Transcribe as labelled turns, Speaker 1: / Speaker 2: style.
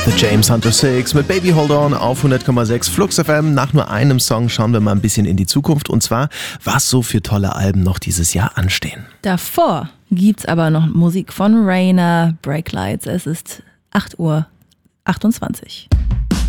Speaker 1: The James Hunter 6 mit Baby Hold On auf 100,6 Flux FM. Nach nur einem Song schauen wir mal ein bisschen in die Zukunft. Und zwar, was so für tolle Alben noch dieses Jahr anstehen.
Speaker 2: Davor gibt's aber noch Musik von Rainer, Break Lights. Es ist 8:28 Uhr.